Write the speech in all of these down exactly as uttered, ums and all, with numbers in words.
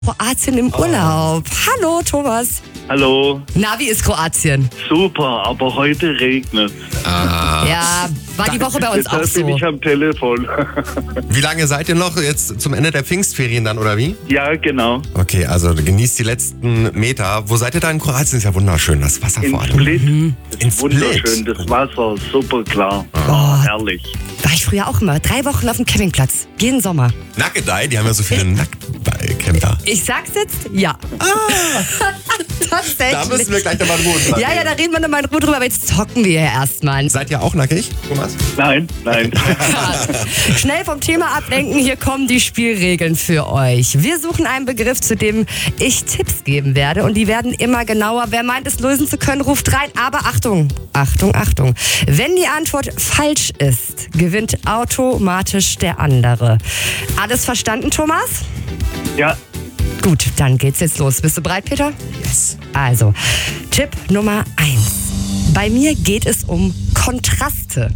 Kroatien im Urlaub. Hallo Thomas. Hallo. Na, wie ist Kroatien? Super, aber heute regnet. Ah. Ja, war die Woche bei uns auch Deshalb bin so. ich am Telefon. Wie lange seid ihr noch jetzt zum Ende der Pfingstferien dann, oder wie? Ja, genau. Okay, also genießt die letzten Meter. Wo seid ihr da in Kroatien? Ist ja wunderschön, das Wasser In vor allem. Split. Mhm. Ist In Split. wunderschön, das Wasser, super klar. Oh. Herrlich. War ich früher auch immer. Drei Wochen auf dem Campingplatz. Jeden Sommer. Nackedei, die haben ja so viele Nacktcamper. Ich sag's jetzt, ja. Tatsächlich. Da müssen wir gleich nochmal in Ruhe drüber Ja, ja, da reden wir nochmal in Ruhe drüber, aber jetzt zocken wir ja erstmal. Seid ihr auch nackig, Thomas? Nein, nein. Schnell vom Thema ablenken, hier kommen die Spielregeln für euch. Wir suchen einen Begriff, zu dem ich Tipps geben werde und die werden immer genauer. Wer meint, es lösen zu können, ruft rein. Aber Achtung, Achtung, Achtung. Wenn die Antwort falsch ist, gewinnt automatisch der andere. Alles verstanden, Thomas? Ja, Gut, dann geht's jetzt los. Bist du bereit, Peter? Yes. Also, Tipp Nummer eins. Bei mir geht es um Kontraste.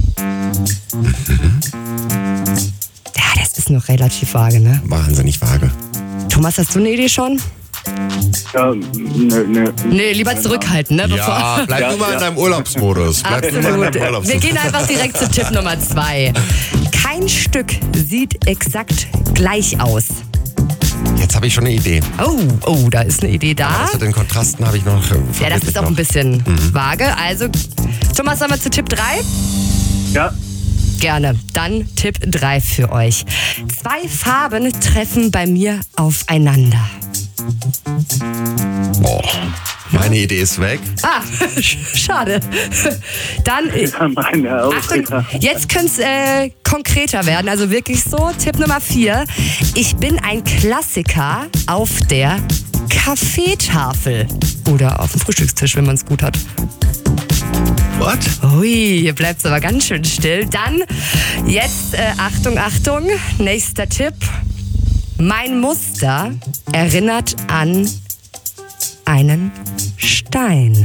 Ja, das ist noch relativ vage, ne? Wahnsinnig vage. Thomas, hast du eine Idee schon? ja, nö, nö. Nee, lieber zurückhalten, ne? Ja, bleib Ja, nur mal ja. in deinem Urlaubsmodus. Bleib nur mal in Absolut. deinem Wir Urlaubsmodus. gehen einfach direkt zu Tipp Nummer zwei. Kein Stück sieht exakt gleich aus. Jetzt habe ich schon eine Idee. Oh, oh, da ist eine Idee da. Also den Kontrasten habe ich noch. äh, Ja, das vermutlich ist auch noch. ein bisschen vage. Also, Thomas, sollen wir zu Tipp drei? Ja, Gerne. Dann Tipp drei für euch. Zwei Farben treffen bei mir aufeinander. Oh, meine Idee ist weg. Ah, schade. Dann, äh, meine auch. Achtung, Ja. jetzt könnte es äh, konkreter werden. Also wirklich so. Tipp Nummer vier. Ich bin ein Klassiker auf der Kaffeetafel. Oder auf dem Frühstückstisch, wenn man es gut hat. What? Ui, hier bleibt es aber ganz schön still. Dann, jetzt, äh, Achtung, Achtung, nächster Tipp. Mein Muster erinnert an einen Stein.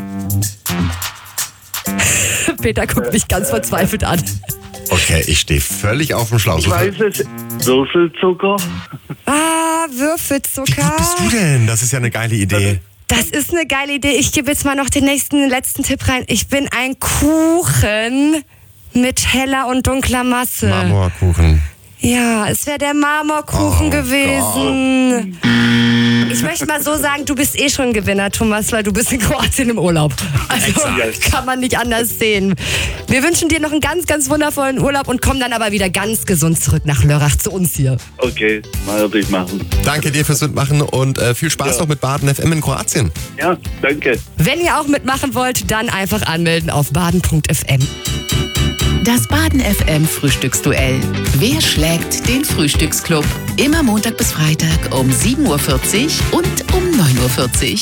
Peter guckt mich ganz verzweifelt an. Okay, ich stehe völlig auf dem Schlauch. Ich weiß es. Würfelzucker. Ah, Wie Würfelzucker. gut bist du denn? Das ist ja eine geile Idee. Das ist eine geile Idee. Ich gebe jetzt mal noch den nächsten, den letzten Tipp rein. Ich bin ein Kuchen mit heller und dunkler Masse. Marmorkuchen. Ja, es wäre der Marmorkuchen Oh gewesen. Ich möchte mal so sagen, du bist eh schon Gewinner, Thomas, weil du bist in Kroatien im Urlaub. Also Exakt. kann man nicht anders sehen. Wir wünschen dir noch einen ganz, ganz wundervollen Urlaub und kommen dann aber wieder ganz gesund zurück nach Lörrach zu uns hier. Okay, mal würde ich machen. Danke dir fürs Mitmachen und äh, viel Spaß Ja. noch mit Baden F M in Kroatien. Ja, danke. Wenn ihr auch mitmachen wollt, dann einfach anmelden auf baden punkt f m. Das Baden F M Frühstücksduell. Wer schlägt den Frühstücksclub? Immer Montag bis Freitag um sieben Uhr vierzig und um neun Uhr vierzig.